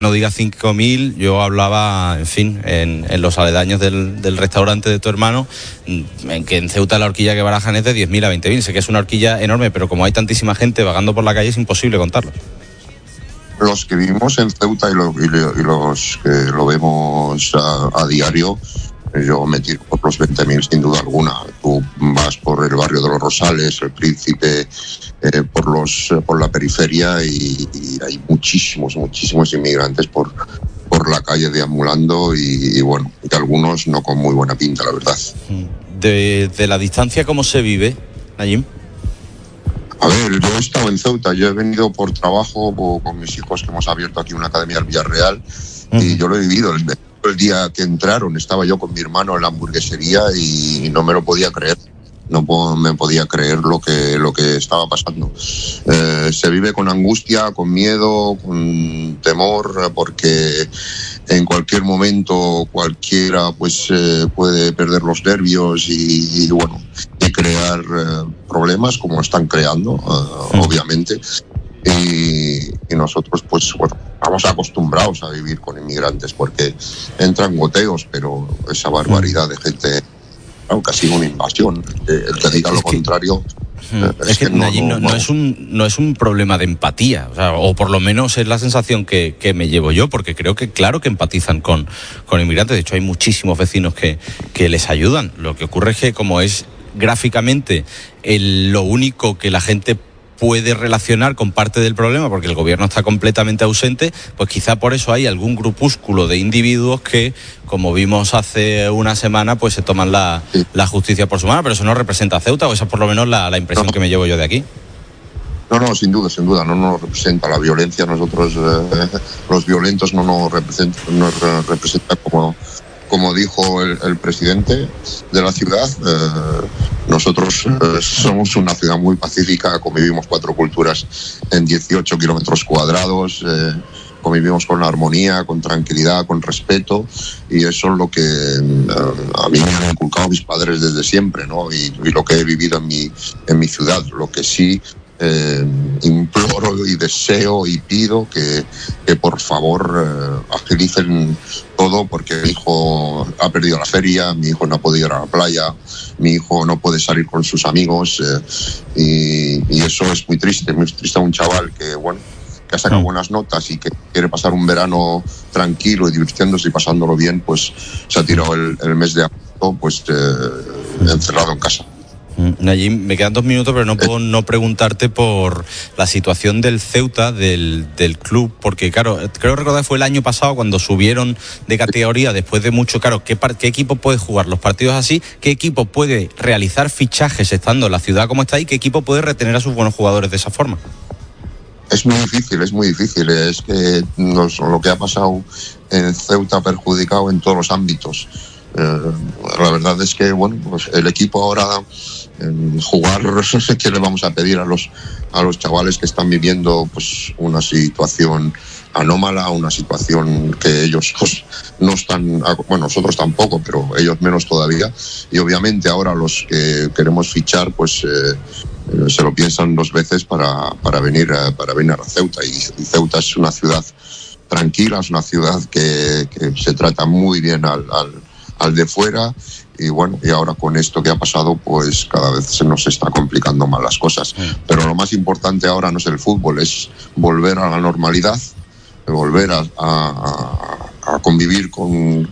no diga 5.000, yo hablaba, en fin, en los aledaños del restaurante de tu hermano, en que en Ceuta la horquilla que barajan es de 10.000 a 20.000. Sé que es una horquilla enorme, pero como hay tantísima gente vagando por la calle es imposible contarlo. Los que vivimos en Ceuta y los que lo vemos a diario, yo me tiro por los 20.000 sin duda alguna. Tú vas por el barrio de los Rosales, el Príncipe, por la periferia y hay muchísimos inmigrantes por la calle deambulando y bueno, y algunos no con muy buena pinta, la verdad. De la distancia, ¿cómo se vive, Nayim? A ver, yo he estado en Ceuta, yo he venido por trabajo con mis hijos, que hemos abierto aquí una academia al Villarreal, y yo lo he vivido. El día que entraron estaba yo con mi hermano en la hamburguesería y no me lo podía creer. No me podía creer lo que estaba pasando. Se vive con angustia, con miedo, con temor, porque en cualquier momento cualquiera pues puede perder los nervios y bueno, y crear problemas como están creando, obviamente. Y nosotros pues bueno, estamos acostumbrados a vivir con inmigrantes porque entran goteos, pero esa barbaridad de gente, aunque ha sido una invasión, el que diga lo contrario. Es que Nayim, no es un problema de empatía, o por lo menos es la sensación que me llevo yo, porque creo que claro que empatizan con inmigrantes. De hecho hay muchísimos vecinos que les ayudan. Lo que ocurre es que como es gráficamente lo único que la gente puede relacionar con parte del problema, porque el gobierno está completamente ausente, pues quizá por eso hay algún grupúsculo de individuos que, como vimos hace una semana, pues se toman la justicia por su mano, pero eso no representa a Ceuta, o esa es por lo menos la impresión que me llevo yo de aquí. No, sin duda, no nos representa la violencia. Nosotros, los violentos, no nos representa como dijo el presidente de la ciudad. Nosotros somos una ciudad muy pacífica, convivimos 4 culturas en 18 kilómetros cuadrados, convivimos con armonía, con tranquilidad, con respeto, y eso es lo que a mí me han inculcado mis padres desde siempre, ¿no? Y lo que he vivido en mi ciudad. Lo que sí imploro y deseo y pido que por favor agilicen todo, porque mi hijo ha perdido la feria, mi hijo no ha podido ir a la playa, mi hijo no puede salir con sus amigos, y eso es muy triste a un chaval que bueno, que ha sacado buenas notas y que quiere pasar un verano tranquilo y divirtiéndose y pasándolo bien, pues se ha tirado el mes de agosto pues encerrado en casa. Nayim, me quedan 2 minutos, pero no puedo no preguntarte por la situación del Ceuta, del club, porque claro, creo recordar fue el año pasado cuando subieron de categoría después de mucho. Claro, ¿qué equipo puede jugar los partidos así? ¿Qué equipo puede realizar fichajes estando en la ciudad como está? ¿Y qué equipo puede retener a sus buenos jugadores de esa forma? Es muy difícil. Es que lo que ha pasado en Ceuta ha perjudicado en todos los ámbitos. La verdad es que bueno, pues el equipo ahora jugar, ¿qué le vamos a pedir a los chavales que están viviendo pues una situación anómala, una situación que ellos pues, no están, bueno, nosotros tampoco, pero ellos menos todavía, y obviamente ahora los que queremos fichar pues se lo piensan 2 veces para venir a Ceuta, y Ceuta es una ciudad tranquila, es una ciudad que se trata muy bien al de fuera, y bueno, y ahora con esto que ha pasado pues cada vez se nos está complicando más las cosas. Pero lo más importante ahora no es el fútbol, es volver a la normalidad, volver a convivir con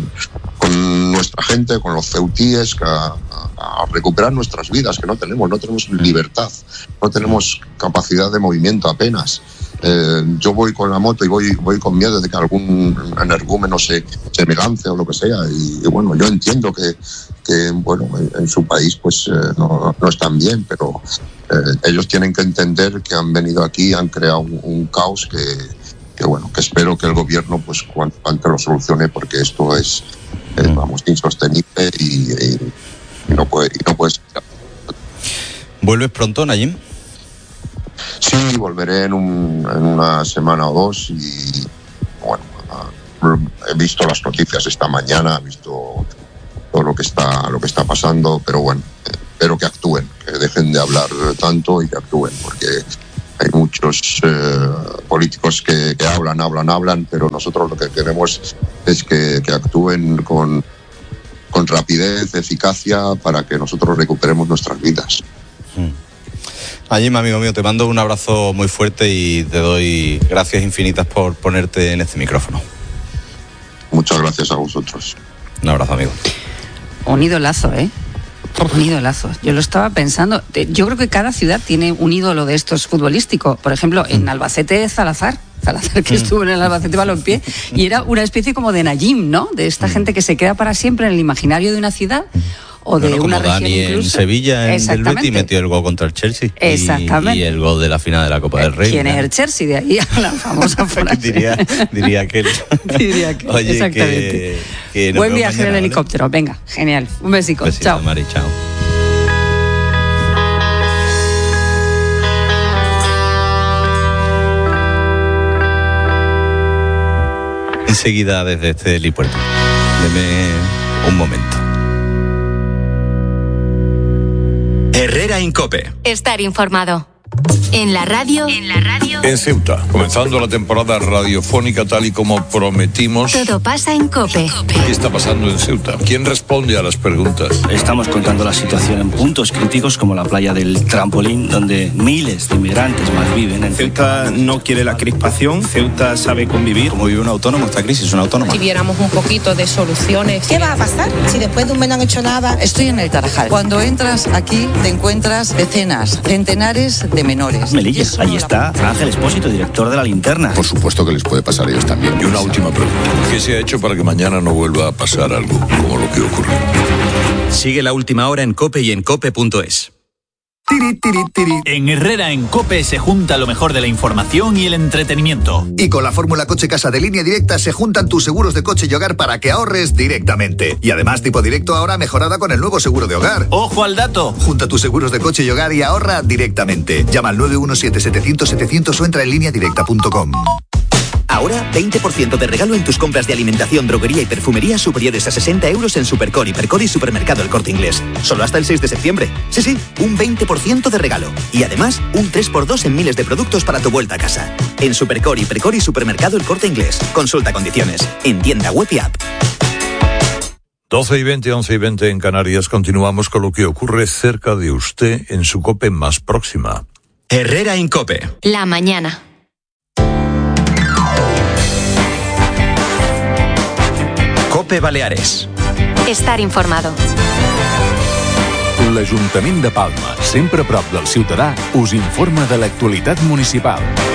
nuestra gente, con los ceutíes, a recuperar nuestras vidas, que no tenemos libertad, no tenemos capacidad de movimiento apenas. Yo voy con la moto y voy con miedo de que algún energúmeno se me lance o lo que sea, y bueno, yo entiendo que bueno, en su país pues no están bien, pero ellos tienen que entender que han venido aquí y han creado un caos que bueno, que espero que el gobierno pues cuanto antes lo solucione, porque esto es vamos, insostenible y no puede ser. ¿Vuelves pronto, Nayim? Sí, volveré en una semana o 2, y bueno, he visto las noticias esta mañana, he visto todo lo que está pasando, pero bueno, espero que actúen, que dejen de hablar tanto y que actúen, porque hay muchos políticos que hablan, pero nosotros lo que queremos es que actúen con rapidez, eficacia, para que nosotros recuperemos nuestras vidas. Jim, amigo mío, te mando un abrazo muy fuerte y te doy gracias infinitas por ponerte en este micrófono. Muchas gracias a vosotros. Un abrazo, amigo. Un idolazo, ¿eh? Un idolazo. Yo lo estaba pensando. Yo creo que cada ciudad tiene un ídolo de estos futbolístico. Por ejemplo, en Albacete, Salazar, que estuvo en el Albacete Balompié, y era una especie como de Najim, ¿no? De esta gente que se queda para siempre en el imaginario de una ciudad o de una región. Dani incluso. En Sevilla, en el Betis, metió el gol contra el Chelsea. Exactamente. Y el gol de la final de la Copa del Rey. ¿Quién es el Chelsea? De ahí a la famosa frase. diría que Oye, exactamente. Que buen viaje mañana, en el helicóptero. Venga, genial. Un besico. Chao. Mari, chao. Enseguida desde este helipuerto. Deme un momento. Herrera en COPE. Estar informado. En la radio. En Ceuta, comenzando la temporada radiofónica tal y como prometimos. Todo pasa en COPE. ¿Qué está pasando en Ceuta? ¿Quién responde a las preguntas? Estamos contando la situación en puntos críticos como la playa del Trampolín, donde miles de inmigrantes más viven. Ceuta no quiere la crispación, Ceuta sabe convivir. Como vive un autónomo, esta crisis es un autónomo. Si viéramos un poquito de soluciones. ¿Qué va a pasar si después de un mes no han hecho nada? Estoy en el Tarajal. Cuando entras aquí te encuentras decenas, centenares de menores. Melilla, allí está Ángel Espósito, director de La Linterna. Por supuesto que les puede pasar a ellos también. Y una última pregunta. ¿Qué se ha hecho para que mañana no vuelva a pasar algo como lo que ocurrió? Sigue La Última Hora en COPE y en COPE.es. En Herrera en COPE se junta lo mejor de la información y el entretenimiento. Y con la fórmula Coche Casa de Línea Directa se juntan tus seguros de coche y hogar para que ahorres directamente. Y además Tipo Directo ahora mejorada con el nuevo seguro de hogar. ¡Ojo al dato! Junta tus seguros de coche y hogar y ahorra directamente. Llama al 917-700-700 o entra en lineadirecta.com. Ahora, 20% de regalo en tus compras de alimentación, droguería y perfumería superiores a 60 euros en Supercore, Hipercore y Supermercado El Corte Inglés. Solo hasta el 6 de septiembre. Sí, un 20% de regalo. Y además, un 3x2 en miles de productos para tu vuelta a casa. En Supercore, Hipercore y Supermercado El Corte Inglés. Consulta condiciones. En tienda web y app. 12:20, 11:20 en Canarias. Continuamos con lo que ocurre cerca de usted en su COPE más próxima. Herrera en COPE. La mañana. COPE Baleares. Estar informado. L'Ajuntament de Palma, sempre a prop del ciutadà, us informa de l'actualitat municipal.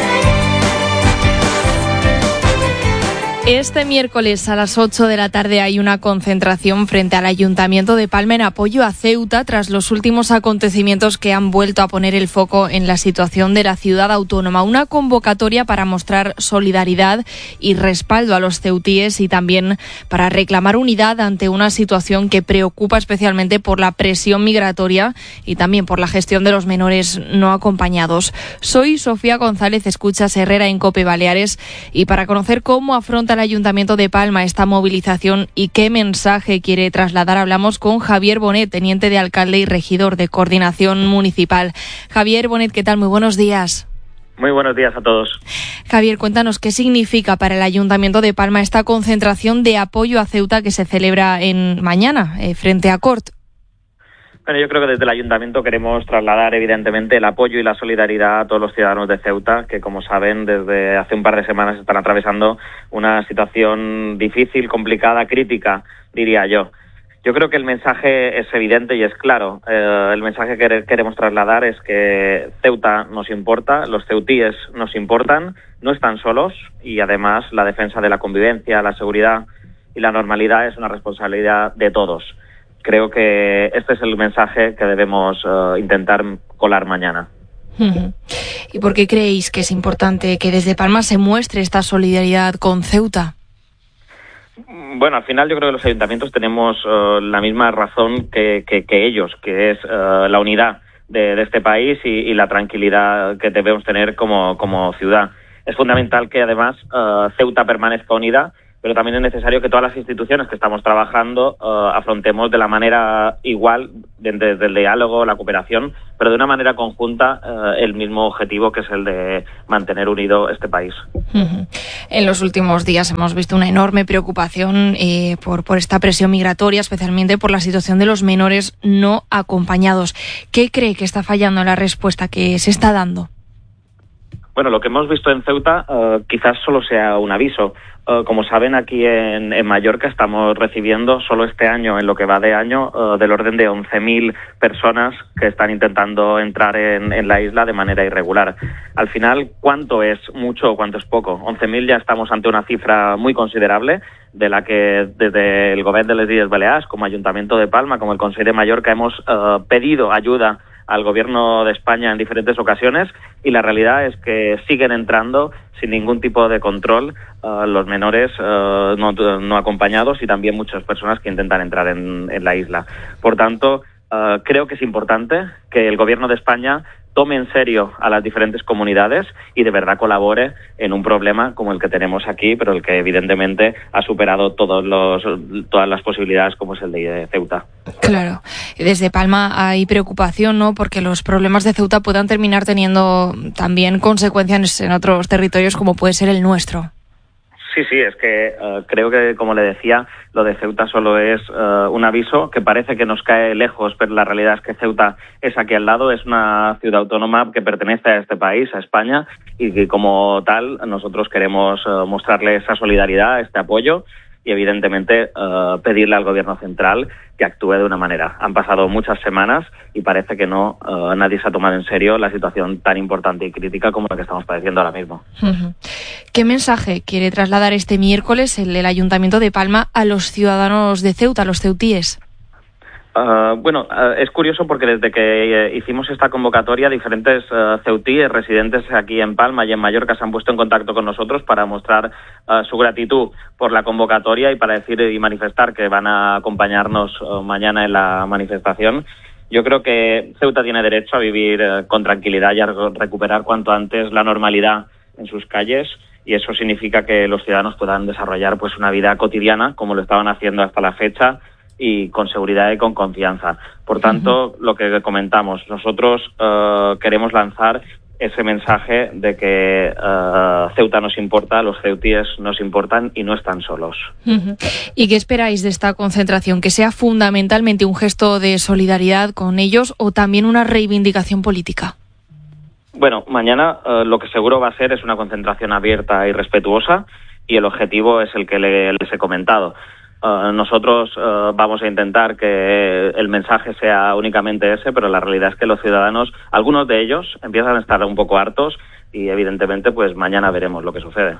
Este miércoles a las 8 de la tarde hay una concentración frente al Ayuntamiento de Palma en apoyo a Ceuta tras los últimos acontecimientos que han vuelto a poner el foco en la situación de la ciudad autónoma. Una convocatoria para mostrar solidaridad y respaldo a los ceutíes y también para reclamar unidad ante una situación que preocupa especialmente por la presión migratoria y también por la gestión de los menores no acompañados. Soy Sofía González, escuchas Herrera en COPE Baleares, y para conocer cómo afronta el Ayuntamiento de Palma esta movilización y qué mensaje quiere trasladar, hablamos con Javier Bonet, teniente de alcalde y regidor de Coordinación Municipal. Javier Bonet, ¿qué tal? Muy buenos días. Muy buenos días a todos. Javier, cuéntanos qué significa para el Ayuntamiento de Palma esta concentración de apoyo a Ceuta que se celebra mañana frente a Cort. Bueno, yo creo que desde el Ayuntamiento queremos trasladar evidentemente el apoyo y la solidaridad a todos los ciudadanos de Ceuta, que como saben desde hace un par de semanas están atravesando una situación difícil, complicada, crítica, diría yo. Yo creo que el mensaje es evidente y es claro. El mensaje que queremos trasladar es que Ceuta nos importa, los ceutíes nos importan, no están solos y además la defensa de la convivencia, la seguridad y la normalidad es una responsabilidad de todos. Creo que este es el mensaje que debemos intentar colar mañana. ¿Y por qué creéis que es importante que desde Palma se muestre esta solidaridad con Ceuta? Bueno, al final yo creo que los ayuntamientos tenemos la misma razón que ellos, que es la unidad de este país y la tranquilidad que debemos tener como ciudad. Es fundamental que además Ceuta permanezca unida, pero también es necesario que todas las instituciones que estamos trabajando afrontemos de la manera igual, desde el diálogo, la cooperación, pero de una manera conjunta el mismo objetivo, que es el de mantener unido este país. En los últimos días hemos visto una enorme preocupación por esta presión migratoria, especialmente por la situación de los menores no acompañados. ¿Qué cree que está fallando en la respuesta que se está dando? Bueno, lo que hemos visto en Ceuta quizás solo sea un aviso. Como saben, aquí en Mallorca estamos recibiendo solo este año, en lo que va de año, del orden de 11.000 personas que están intentando entrar en la isla de manera irregular. Al final, ¿cuánto es mucho o cuánto es poco? 11.000 ya estamos ante una cifra muy considerable, de la que desde el Gobierno de les Illes Balears, como Ayuntamiento de Palma, como el Consell de Mallorca, hemos pedido ayuda al Gobierno de España en diferentes ocasiones, y la realidad es que siguen entrando sin ningún tipo de control los menores no acompañados, y también muchas personas que intentan entrar en la isla. Por tanto, creo que es importante que el Gobierno de España tome en serio a las diferentes comunidades y de verdad colabore en un problema como el que tenemos aquí, pero el que evidentemente ha superado todas las posibilidades, como es el de Ceuta. Claro. Desde Palma hay preocupación, ¿no?, porque los problemas de Ceuta puedan terminar teniendo también consecuencias en otros territorios, como puede ser el nuestro. Sí, es que creo que, como le decía, lo de Ceuta solo es un aviso que parece que nos cae lejos, pero la realidad es que Ceuta es aquí al lado, es una ciudad autónoma que pertenece a este país, a España, y que como tal nosotros queremos mostrarle esa solidaridad, este apoyo, y evidentemente pedirle al Gobierno central que actúe de una manera. Han pasado muchas semanas y parece que nadie se ha tomado en serio la situación tan importante y crítica como la que estamos padeciendo ahora mismo. ¿Qué mensaje quiere trasladar este miércoles el Ayuntamiento de Palma a los ciudadanos de Ceuta, a los ceutíes? Es curioso porque desde que hicimos esta convocatoria, diferentes ceutíes residentes aquí en Palma y en Mallorca se han puesto en contacto con nosotros para mostrar su gratitud por la convocatoria y para decir y manifestar que van a acompañarnos mañana en la manifestación. Yo creo que Ceuta tiene derecho a vivir con tranquilidad y a recuperar cuanto antes la normalidad en sus calles, y eso significa que los ciudadanos puedan desarrollar pues una vida cotidiana como lo estaban haciendo hasta la fecha, y con seguridad y con confianza. Por tanto, lo que comentamos, nosotros queremos lanzar ese mensaje de que Ceuta nos importa, los ceutíes nos importan y no están solos. ¿Y qué esperáis de esta concentración? ¿Que sea fundamentalmente un gesto de solidaridad con ellos o también una reivindicación política? Bueno, mañana lo que seguro va a ser es una concentración abierta y respetuosa, y el objetivo es el que les he comentado. Nosotros vamos a intentar que el mensaje sea únicamente ese, pero la realidad es que los ciudadanos, algunos de ellos, empiezan a estar un poco hartos, y evidentemente pues mañana veremos lo que sucede.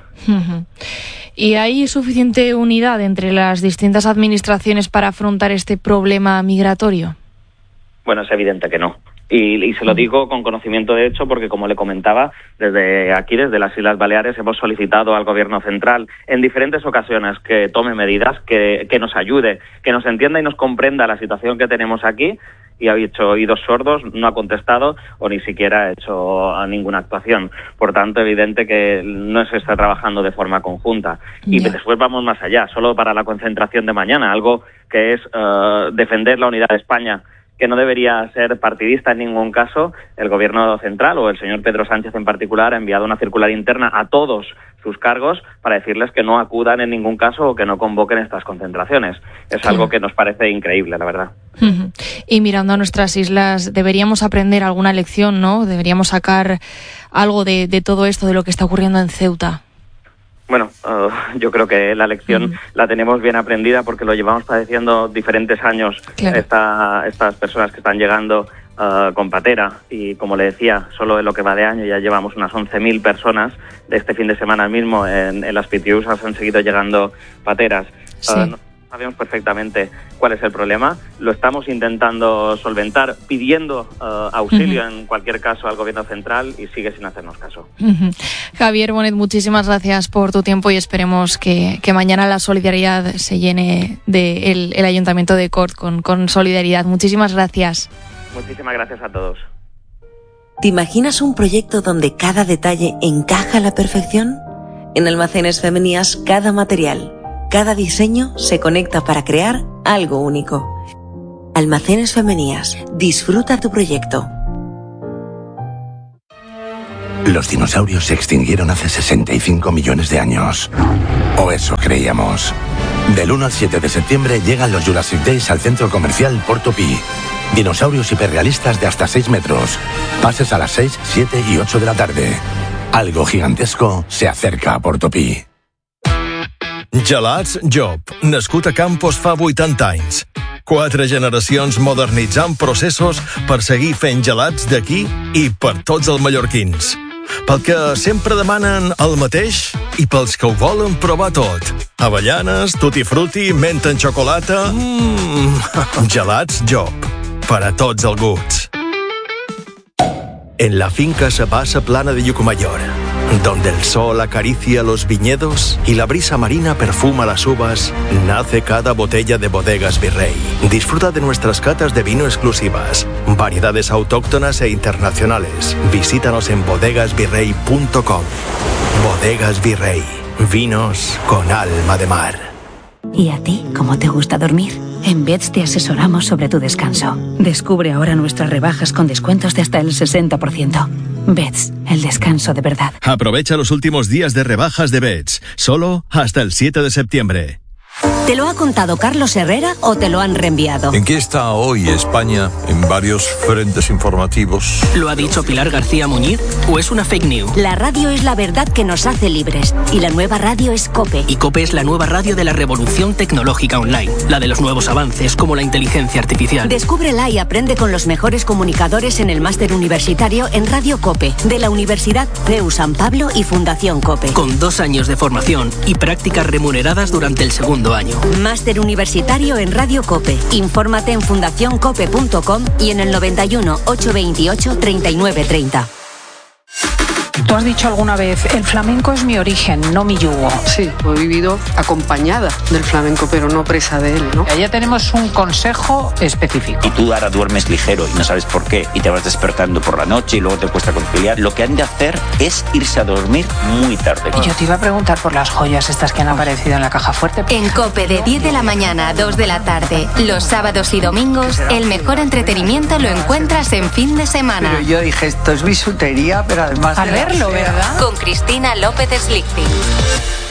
¿Y hay suficiente unidad entre las distintas administraciones para afrontar este problema migratorio? Bueno, es evidente que no. Y se lo digo con conocimiento de hecho porque, como le comentaba, desde las Islas Baleares hemos solicitado al Gobierno central en diferentes ocasiones que tome medidas, que nos ayude, que nos entienda y nos comprenda la situación que tenemos aquí, y ha hecho oídos sordos, no ha contestado o ni siquiera ha hecho ninguna actuación. Por tanto, evidente que no se está trabajando de forma conjunta. Y después vamos más allá, solo para la concentración de mañana, algo que es defender la unidad de España, que no debería ser partidista en ningún caso. El Gobierno central, o el señor Pedro Sánchez en particular, ha enviado una circular interna a todos sus cargos para decirles que no acudan en ningún caso o que no convoquen estas concentraciones. Es algo que nos parece increíble, la verdad. Y mirando a nuestras islas, deberíamos aprender alguna lección, ¿no? Deberíamos sacar algo de todo esto, de lo que está ocurriendo en Ceuta. Bueno, yo creo que la lección la tenemos bien aprendida porque lo llevamos padeciendo diferentes años. Claro. Estas personas que están llegando con patera, y como le decía, solo en lo que va de año ya llevamos unas 11.000 personas. De este fin de semana mismo en las Pitiusas han seguido llegando pateras. Sí. Sabemos perfectamente cuál es el problema, lo estamos intentando solventar, pidiendo auxilio en cualquier caso al Gobierno central, y sigue sin hacernos caso. Javier Bonet, muchísimas gracias por tu tiempo, y esperemos que mañana la solidaridad se llene el Ayuntamiento de Cort con solidaridad. Muchísimas gracias. Muchísimas gracias a todos. ¿Te imaginas un proyecto donde cada detalle encaja a la perfección? En Almacenes Femenías, cada material, Cada diseño se conecta para crear algo único. Almacenes Femenías. Disfruta tu proyecto. Los dinosaurios se extinguieron hace 65 millones de años. O eso creíamos. Del 1 al 7 de septiembre llegan los Jurassic Days al centro comercial Portopí. Dinosaurios hiperrealistas de hasta 6 metros. Pases a las 6, 7 y 8 de la tarde. Algo gigantesco se acerca a Portopí. Gelats Job, nascut a Campos fa 80 anys. 4 generacions modernitzant processos per seguir fent gelats d'aquí i per tots els mallorquins. Pel que sempre demanen el mateix i pels que ho volen provar tot. Avellanes, tutti frutti, menta en xocolata... Gelats Job, per a tots els gusts. En la finca se pasa plana de Llucmayor, donde el sol acaricia los viñedos y la brisa marina perfuma las uvas, nace cada botella de Bodegas Virrey. Disfruta de nuestras catas de vino exclusivas, variedades autóctonas e internacionales. Visítanos en bodegasvirrey.com. Bodegas Virrey, vinos con alma de mar. ¿Y a ti, cómo te gusta dormir? En Beds te asesoramos sobre tu descanso. Descubre ahora nuestras rebajas con descuentos de hasta el 60%. Beds, el descanso de verdad. Aprovecha los últimos días de rebajas de Beds, solo hasta el 7 de septiembre. ¿Te lo ha contado Carlos Herrera o te lo han reenviado? ¿En qué está hoy España en varios frentes informativos? ¿Lo ha dicho Pilar García Muñiz o es una fake news? La radio es la verdad que nos hace libres y la nueva radio es COPE. Y COPE es la nueva radio de la revolución tecnológica online, la de los nuevos avances como la inteligencia artificial. Descúbrela y aprende con los mejores comunicadores en el máster universitario en Radio COPE de la Universidad CEU San Pablo y Fundación COPE. Con 2 años de formación y prácticas remuneradas durante el segundo año. Máster universitario en Radio COPE. Infórmate en fundacioncope.com y en el 91 828 3930. Tú has dicho alguna vez, el flamenco es mi origen, no mi yugo. Sí, he vivido acompañada del flamenco, pero no presa de él, ¿no? Ya tenemos un consejo específico. Y tú ahora duermes ligero y no sabes por qué, y te vas despertando por la noche y luego te cuesta conciliar. Lo que han de hacer es irse a dormir muy tarde. Y yo te iba a preguntar por las joyas estas que han aparecido en la caja fuerte. En COPE de 10 de la mañana a 2 de la tarde, los sábados y domingos, el mejor entretenimiento lo encuentras en fin de semana. Pero yo dije, esto es bisutería, pero además... A verlo, ¿verdad? Con Cristina López Slichting.